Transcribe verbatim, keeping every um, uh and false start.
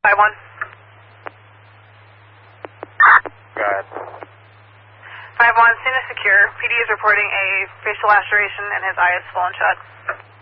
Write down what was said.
five one. Go ahead. five one, scene is secure. P D is reporting a facial laceration and his eye is swollen shut.